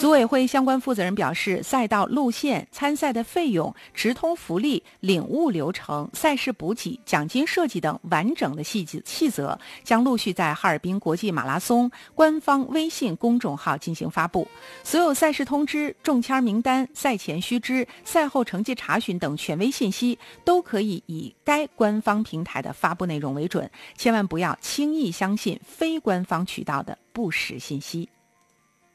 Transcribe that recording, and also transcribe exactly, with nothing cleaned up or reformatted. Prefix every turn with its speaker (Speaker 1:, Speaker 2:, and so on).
Speaker 1: 组委会相关负责人表示，赛道路线、参赛的费用、直通福利、领物流程、赛事补给、奖金设计等完整的细节细则将陆续在哈尔滨国际马拉松官方微信公众号进行发布。所有赛事通知、中签名单、赛前须知、赛后成绩查询等权威信息都可以以该官方平台的发布内容为准，千万不要轻易相信非官方渠道的不实信息。